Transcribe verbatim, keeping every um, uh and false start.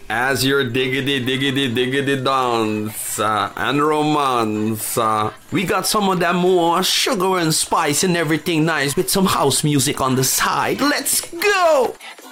As your diggity diggity diggity dance uh, and romance, uh, we got some of that more sugar and spice and everything nice with some house music on the side. Let's go!